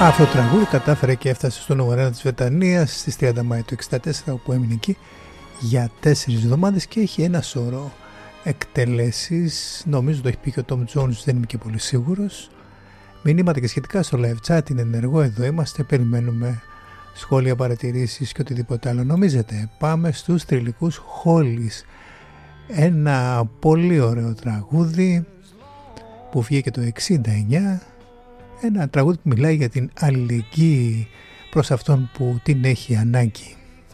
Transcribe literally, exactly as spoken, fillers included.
Αυτό το τραγούδι κατάφερε και έφτασε στο νούμερο ένα της Βρετανίας στις τριάντα Μαΐου του εξήντα τέσσερα, όπου έμεινε εκεί για τέσσερις εβδομάδες και έχει ένα σώρο εκτελέσεις. Νομίζω το έχει πει και ο Tom Jones, δεν είμαι και πολύ σίγουρος. Μηνύματα και σχετικά στο live chat είναι ενεργό, εδώ είμαστε, περιμένουμε σχόλια, παρατηρήσεις και οτιδήποτε άλλο νομίζετε. Πάμε στους θρυλικούς Hollies, ένα πολύ ωραίο τραγούδι που βγήκε το εξήντα εννιά, ένα τραγούδι που μιλάει για την αλληλεγγύη προς αυτόν που την έχει ανάγκη.